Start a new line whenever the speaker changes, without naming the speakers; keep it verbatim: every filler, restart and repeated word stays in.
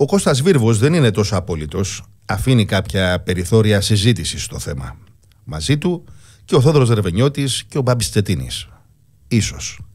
Ο Κώστας Βίρβος δεν είναι τόσο απόλυτος, αφήνει κάποια περιθώρια συζήτησης στο θέμα. Μαζί του και ο Θόδωρος Ρεβενιώτης και ο Μπάμπης Τσετίνης. Ίσως.